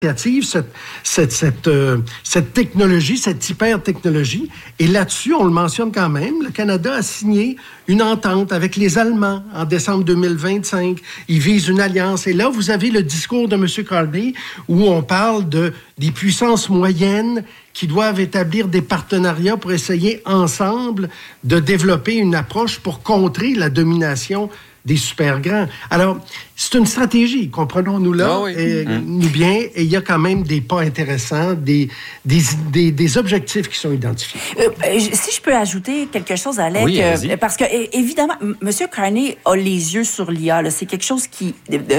cette technologie, cette hyper-technologie. Et là-dessus, on le mentionne quand même, le Canada a signé une entente avec les Allemands en décembre 2025. Ils visent une alliance. Et là, vous avez le discours de M. Carney où on parle des puissances moyennes qui doivent établir des partenariats pour essayer ensemble de développer une approche pour contrer la domination des super grands. Alors, c'est une stratégie, comprenons-nous là, nous bien, et il y a quand même des pas intéressants, des objectifs qui sont identifiés. Si je peux ajouter quelque chose, Alec, oui, parce que évidemment, M. Carney a les yeux sur l'IA. Là. C'est quelque chose qui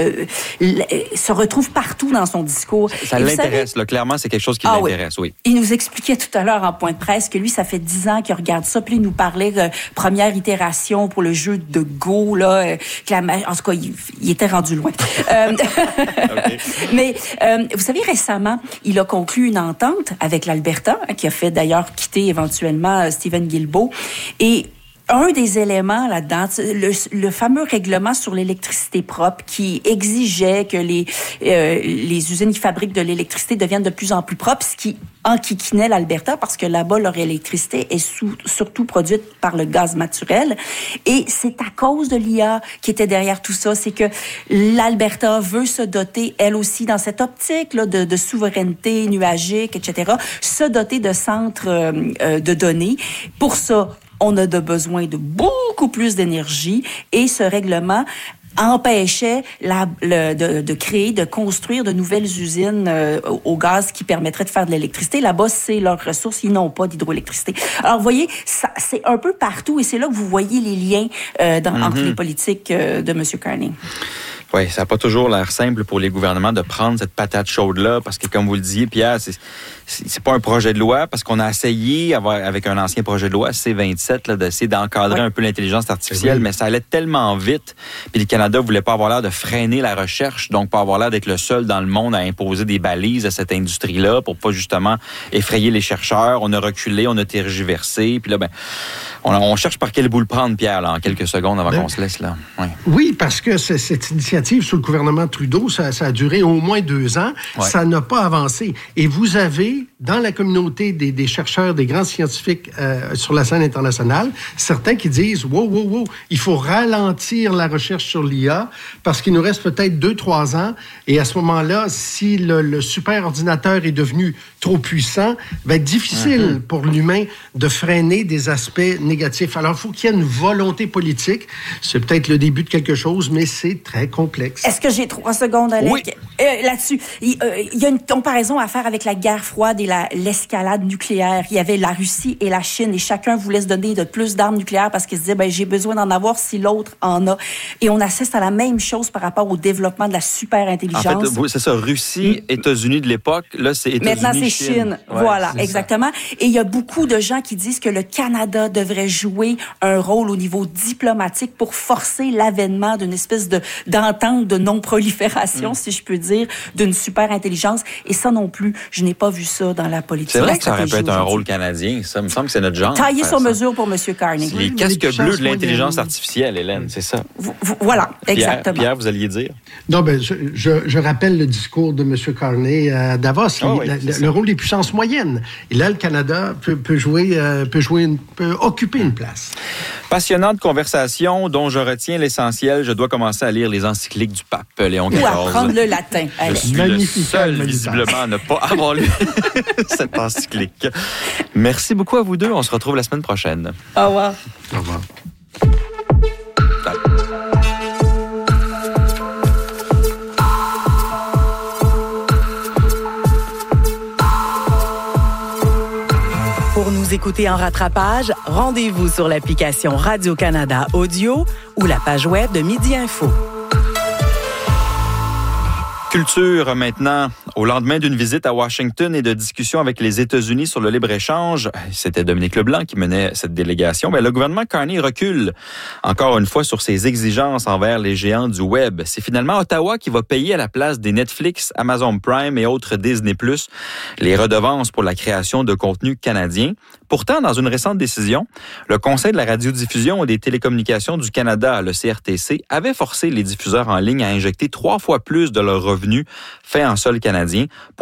se retrouve partout dans son discours. Ça l'intéresse, là, clairement, c'est quelque chose qui l'intéresse, oui. Il nous expliquait tout à l'heure en point de presse que lui, ça fait 10 ans qu'il regarde ça, puis il nous parlait de première itération pour le jeu de Go, là, en tout cas, il était rendu loin. Okay. Mais vous savez, récemment, il a conclu une entente avec l'Alberta, qui a fait d'ailleurs quitter éventuellement Stephen Guilbeault. Et un des éléments là-dedans, le fameux règlement sur l'électricité propre qui exigeait que les usines qui fabriquent de l'électricité deviennent de plus en plus propres, ce qui enquiquinait l'Alberta parce que là-bas, leur électricité est surtout produite par le gaz naturel. Et c'est à cause de l'IA qui était derrière tout ça. C'est que l'Alberta veut se doter, elle aussi, dans cette optique là, de souveraineté nuagique, etc., se doter de centres de données. Pour ça, on a besoin de beaucoup plus d'énergie et ce règlement empêchait de construire de nouvelles usines au gaz qui permettraient de faire de l'électricité. Là-bas, c'est leur ressource, ils n'ont pas d'hydroélectricité. Alors, vous voyez, ça, c'est un peu partout et c'est là que vous voyez les liens entre les politiques de M. Carney. Oui, ça n'a pas toujours l'air simple pour les gouvernements de prendre cette patate chaude-là, parce que, comme vous le disiez, Pierre, c'est pas un projet de loi, parce qu'on a essayé, avec un ancien projet de loi, C-27, là, d'essayer d'encadrer un peu l'intelligence artificielle, mais ça allait tellement vite, puis le Canada voulait pas avoir l'air de freiner la recherche, donc pas avoir l'air d'être le seul dans le monde à imposer des balises à cette industrie-là, pour pas justement effrayer les chercheurs. On a reculé, on a tergiversé, puis là, on cherche par quel bout le prendre, Pierre, là, en quelques secondes avant qu'on se laisse, là. Ouais. Oui, parce que cette initiative sous le gouvernement Trudeau, ça a duré au moins 2 ans. Ouais. Ça n'a pas avancé. Et vous avez, dans la communauté des chercheurs, des grands scientifiques sur la scène internationale, certains qui disent « Wow, il faut ralentir la recherche sur l'IA parce qu'il nous reste peut-être 2-3 ans. Et à ce moment-là, si le super ordinateur est devenu trop puissant, va être difficile pour l'humain de freiner des aspects négatifs. Alors, il faut qu'il y ait une volonté politique. C'est peut-être le début de quelque chose, mais c'est très complexe. Est-ce que j'ai 3 secondes, Alec? Oui. Là-dessus, il y a une comparaison à faire avec la guerre froide et l'escalade nucléaire. Il y avait la Russie et la Chine et chacun voulait se donner de plus d'armes nucléaires parce qu'il se disait, j'ai besoin d'en avoir si l'autre en a. Et on assiste à la même chose par rapport au développement de la super-intelligence. En fait, c'est ça, Russie, États-Unis de l'époque, là, c'est États-Unis, maintenant, c'est Chine. Ouais, voilà, exactement. Ça. Et il y a beaucoup de gens qui disent que le Canada devrait jouer un rôle au niveau diplomatique pour forcer l'avènement d'une espèce d'entente de non-prolifération, si je peux dire, d'une super-intelligence. Et ça non plus, je n'ai pas vu ça dans la politique. C'est vrai que ça aurait pu être un rôle canadien. Ça me semble que c'est notre genre. Taillé sur mesure pour M. Carney. C'est les casques bleus de l'intelligence artificielle, Hélène, c'est ça. Voilà, exactement. Pierre, vous alliez dire? Non, je rappelle le discours de M. Carney à Davos, le rôle des puissances moyennes. Et là, le Canada peut occuper une place. Passionnante conversation dont je retiens l'essentiel. Je dois commencer à lire les encycliques du pape Léon XIV. Ou apprendre le latin. Je suis le seul, visiblement, à ne pas avoir lu cette encyclique. Merci beaucoup à vous deux. On se retrouve la semaine prochaine. Au revoir. Au revoir. Pour nous écouter en rattrapage, rendez-vous sur l'application Radio-Canada Audio ou la page web de Midi Info. Culture maintenant. Au lendemain d'une visite à Washington et de discussions avec les États-Unis sur le libre-échange, c'était Dominique Leblanc qui menait cette délégation, le gouvernement Carney recule encore une fois sur ses exigences envers les géants du web. C'est finalement Ottawa qui va payer à la place des Netflix, Amazon Prime et autres Disney+, les redevances pour la création de contenu canadien. Pourtant, dans une récente décision, le Conseil de la radiodiffusion et des télécommunications du Canada, le CRTC, avait forcé les diffuseurs en ligne à injecter 3 fois plus de leurs revenus faits en sol canadien pour